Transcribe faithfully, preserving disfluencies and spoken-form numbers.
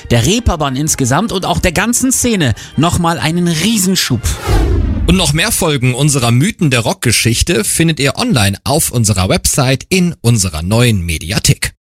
der Reeperbahn insgesamt und auch der ganzen Szene nochmal einen Riesenschub. Und noch mehr Folgen unserer Mythen der Rockgeschichte findet ihr online auf unserer Website in unserer neuen Mediathek.